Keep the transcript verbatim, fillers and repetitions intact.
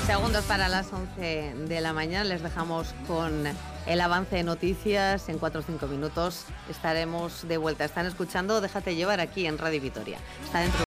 Segundos para las once de la mañana. Les dejamos con el avance de noticias. En cuatro o cinco minutos estaremos de vuelta. Están escuchando Déjate llevar aquí en Radio Vitoria. Está dentro